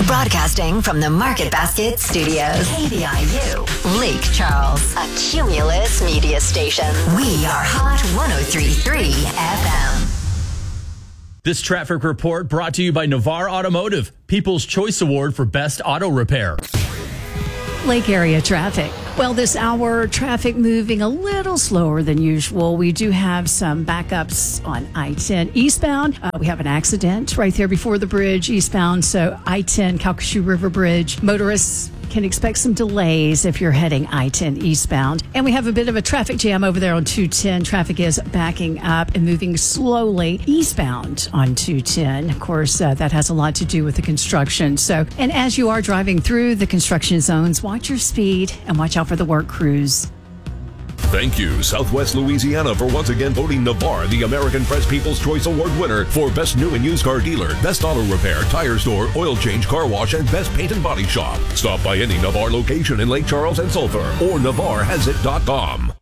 Broadcasting from the Market Basket Studios. KBIU, Lake Charles, a Cumulus media station. We are Hot 103.3 FM. This traffic report brought to you by Navarre Automotive, People's Choice Award for Best Auto Repair. Lake area traffic. Well, this hour, traffic moving a little slower than usual. We do have some backups on I-10 eastbound. We have an accident right there before the bridge eastbound. So I-10 Calcasieu River Bridge. Motorists can expect some delays if you're heading I-10 eastbound. And we have a bit of a traffic jam over there on 210. Traffic is backing up and moving slowly eastbound on 210. Of course, that has a lot to do with the construction. So, and as you are driving through the construction zones, watch your speed and watch out for the work crews. Thank you, Southwest Louisiana, for once again voting Navarre the American Press People's Choice Award winner for Best New and Used Car Dealer, Best Auto Repair, Tire Store, Oil Change, Car Wash, and Best Paint and Body Shop. Stop by any Navarre location in Lake Charles and Sulphur or NavarreHasIt.com.